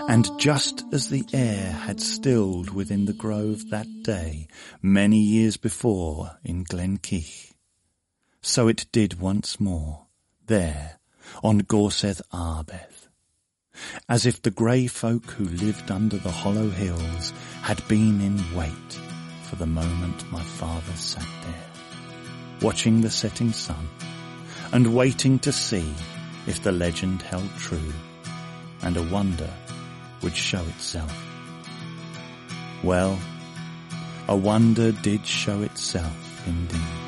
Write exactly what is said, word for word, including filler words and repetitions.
And just as the air had stilled within the grove that day, many years before in Glenkeith, so it did once more, there, on Gorsedd Arbeth, as if the grey folk who lived under the hollow hills had been in wait for the moment my father sat there, watching the setting sun, and waiting to see if the legend held true, and a wonder would show itself. Well, a wonder did show itself indeed.